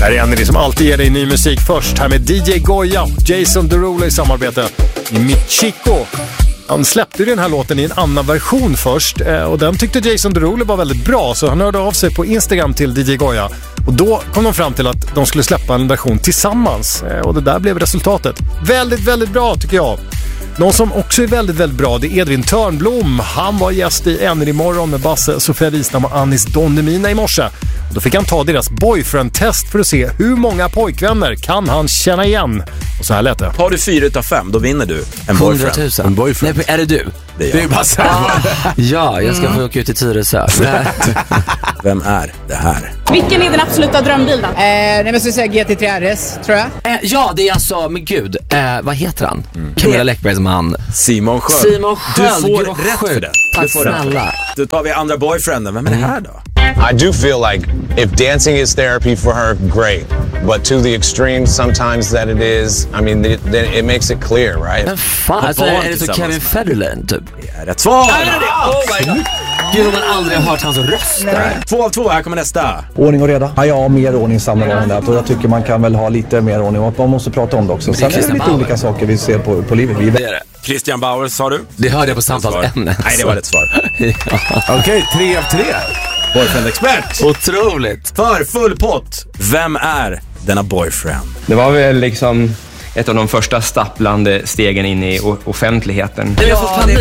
Här är en som alltid ger dig ny musik först. Här med DJ Goya och Jason Derulo i samarbete i Michiko. Han släppte den här låten i en annan version först och den tyckte Jason Derulo var väldigt bra, så han hörde av sig på Instagram till DJ Goya. Och då kom de fram till att de skulle släppa en version tillsammans och det där blev resultatet. Väldigt, väldigt bra tycker jag. Någon som också är väldigt, väldigt bra, det är Edvin Törnblom. Han var gäst i Energy Morgon med Basse, Sofia Wistam och Anis Don Demina i morse. Och då fick han ta deras boyfriend-test för att se hur många pojkvänner kan han känna igen. Och så här lät det. Har du 4 av 5, då vinner du en boyfriend. 100 000. En boyfriend. Nej, är det du? Det är Basse. Ja, jag ska få åka ut till Tyresö. Vem är det här? Vilken är din absoluta drömbil då? Nej men så säga GT3 RS, tror jag. Ja, det är alltså, men gud, vad heter han? Camilla Läckbergs man. Simon Sköld. Simon Sköld. Du får rätt för det. Tack Du får snälla. rätt. Då tar vi andra boyfrienden. Vem är det här då? I do feel like if dancing is therapy for her, great. But to the extreme sometimes that it is, I mean, it makes it clear, right? Men fan, alltså, är det så Kevin Federline typ? Det är rätt svar! Oh my god! Gud, om man aldrig har hört hans röst där. 2 av 2, här kommer nästa. Ordning och reda. Ja, mer ordning samlar det. Och jag tycker man kan väl ha lite mer ordning och man måste prata om det också. Sen är det lite olika saker vi ser på livet. Det är det. Christian Bauer, sa du? Det hörde jag på samtalsämnet. Nej, det var rätt svar. Okej, 3 av 3. Boyfriend-expert. Otroligt. För full pott. Vem är denna boyfriend? Det var väl liksom ett av de första stapplande stegen in i offentligheten. Jag får panik.